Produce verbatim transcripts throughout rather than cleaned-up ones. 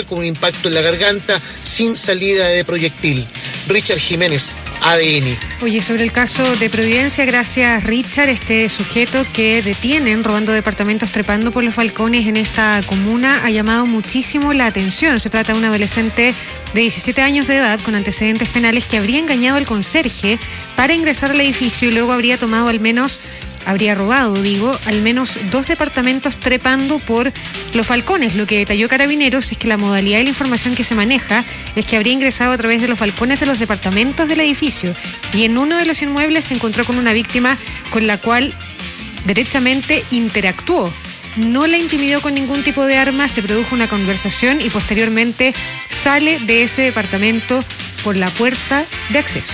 con un impacto en la garganta sin salida de proyectil. Richard Jiménez, A D N. Oye, sobre el caso de Providencia, gracias Richard, este sujeto que detienen robando departamentos trepando por los balcones en esta comuna ha llamado muchísimo la atención. Se trata de un adolescente de diecisiete años de edad con antecedentes penales que habría engañado al conserje para ingresar al edificio y luego habría tomado al menos... habría robado, digo, al menos dos departamentos trepando por los balcones. Lo que detalló Carabineros es que la modalidad y la información que se maneja es que habría ingresado a través de los balcones de los departamentos del edificio y en uno de los inmuebles se encontró con una víctima con la cual derechamente interactuó. No la intimidó con ningún tipo de arma, se produjo una conversación y posteriormente sale de ese departamento por la puerta de acceso.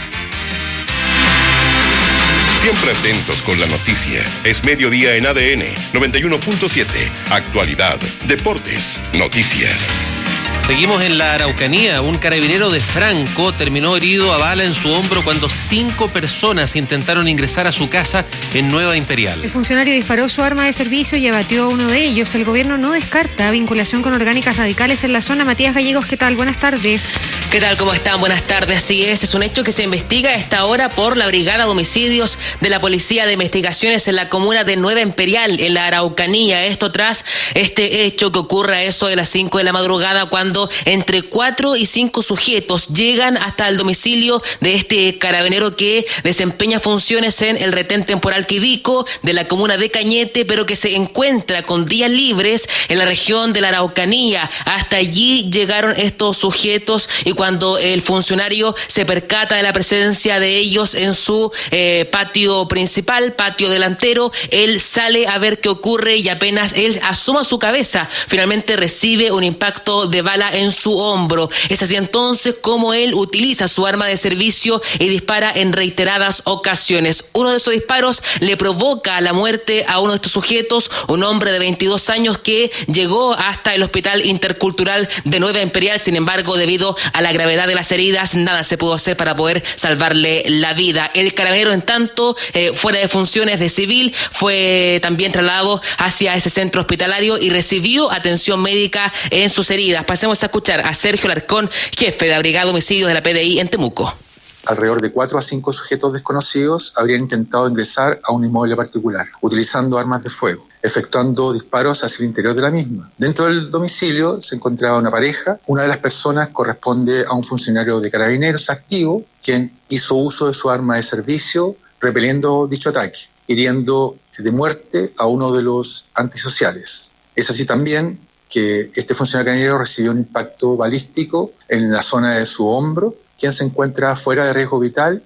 Siempre atentos con la noticia. Es mediodía en A D N noventa y uno punto siete. Actualidad, deportes, noticias. Seguimos en la Araucanía. Un carabinero de Franco terminó herido a bala en su hombro cuando cinco personas intentaron ingresar a su casa en Nueva Imperial. El funcionario disparó su arma de servicio y abatió a uno de ellos. El gobierno no descarta vinculación con orgánicas radicales en la zona. Matías Gallegos, ¿qué tal? Buenas tardes. ¿Qué tal? ¿Cómo están? Buenas tardes. Así es, es un hecho que se investiga a esta hora por la Brigada de Homicidios de la Policía de Investigaciones en la comuna de Nueva Imperial, en la Araucanía. Esto tras este hecho que ocurre a eso de las cinco de la madrugada cuando entre cuatro y cinco sujetos llegan hasta el domicilio de este carabinero que desempeña funciones en el retén temporal Quidico de la comuna de Cañete, pero que se encuentra con días libres en la región de la Araucanía. Hasta allí llegaron estos sujetos y cuando el funcionario se percata de la presencia de ellos en su eh, patio principal, patio delantero, él sale a ver qué ocurre y apenas él asoma su cabeza, finalmente recibe un impacto de bala en su hombro. Es así entonces como él utiliza su arma de servicio y dispara en reiteradas ocasiones. Uno de esos disparos le provoca la muerte a uno de estos sujetos, un hombre de veintidós años que llegó hasta el Hospital Intercultural de Nueva Imperial. Sin embargo, debido a la gravedad de las heridas, nada se pudo hacer para poder salvarle la vida. El carabinero, en tanto, eh, fuera de funciones de civil, fue también trasladado hacia ese centro hospitalario y recibió atención médica en sus heridas. Pasemos a escuchar a Sergio Larcón, jefe de la Brigada de Homicidios de la P D I en Temuco. Alrededor de cuatro a cinco sujetos desconocidos habrían intentado ingresar a un inmueble particular, utilizando armas de fuego, efectuando disparos hacia el interior de la misma. Dentro del domicilio se encontraba una pareja. Una de las personas corresponde a un funcionario de Carabineros activo, quien hizo uso de su arma de servicio, repeliendo dicho ataque, hiriendo de muerte a uno de los antisociales. Es así también que este funcionario carabinero recibió un impacto balístico en la zona de su hombro, quien se encuentra fuera de riesgo vital.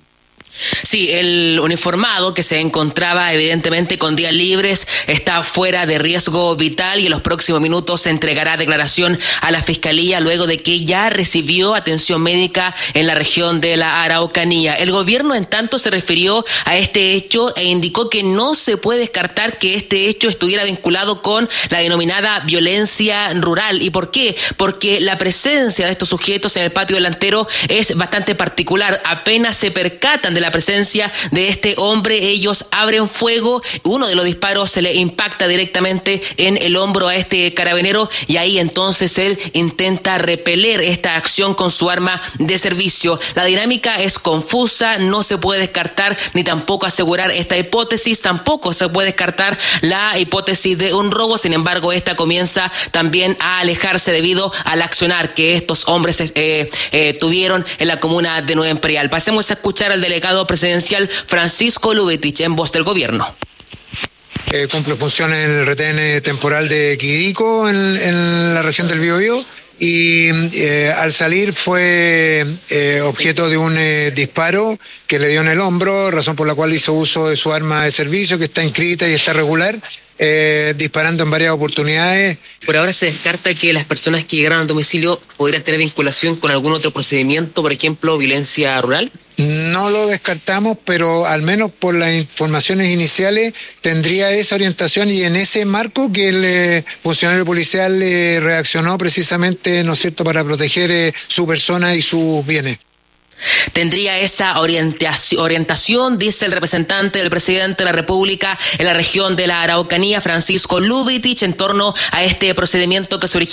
Sí, el uniformado, que se encontraba evidentemente con días libres, está fuera de riesgo vital y en los próximos minutos se entregará declaración a la Fiscalía luego de que ya recibió atención médica en la región de la Araucanía. El gobierno, en tanto, se refirió a este hecho e indicó que no se puede descartar que este hecho estuviera vinculado con la denominada violencia rural. ¿Y por qué? Porque la presencia de estos sujetos en el patio delantero es bastante particular. Apenas se percatan de la presencia de este hombre, ellos abren fuego. Uno de los disparos se le impacta directamente en el hombro a este carabinero y ahí entonces él intenta repeler esta acción con su arma de servicio. La dinámica es confusa, no se puede descartar ni tampoco asegurar esta hipótesis, tampoco se puede descartar la hipótesis de un robo. Sin embargo, esta comienza también a alejarse debido al accionar que estos hombres eh, eh, tuvieron en la comuna de Nueva Imperial. Pasemos a escuchar al delegado presidencial Francisco Lubetich en voz del gobierno. Eh, cumple funciones en el retén temporal de Quidico en, en la región del Biobío y eh, al salir fue eh, objeto de un eh, disparo que le dio en el hombro, razón por la cual hizo uso de su arma de servicio que está inscrita y está regular. Eh, disparando en varias oportunidades. Por ahora se descarta que las personas que llegaron al domicilio podrían tener vinculación con algún otro procedimiento, por ejemplo, violencia rural. No lo descartamos, pero al menos por las informaciones iniciales tendría esa orientación y en ese marco que el eh, funcionario policial eh, reaccionó precisamente, ¿no es cierto?, para proteger eh, su persona y sus bienes. Tendría esa orientación, orientación, dice el representante del presidente de la República en la región de la Araucanía, Francisco Lubetich, en torno a este procedimiento que se origina